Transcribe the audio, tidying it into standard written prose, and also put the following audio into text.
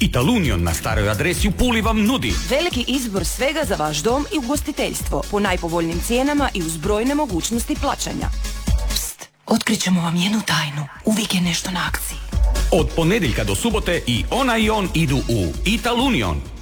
Ital Union na staroj adresi u Puli vam nudi veliki izbor svega za vaš dom i ugostiteljstvo po najpovoljnijim cijenama i uz brojne mogućnosti plaćanja. Pst, otkrićemo vam jednu tajnu. Uvijek je nešto na akciji. od ponedjeljka do subote i ona i on idu u Ital Union.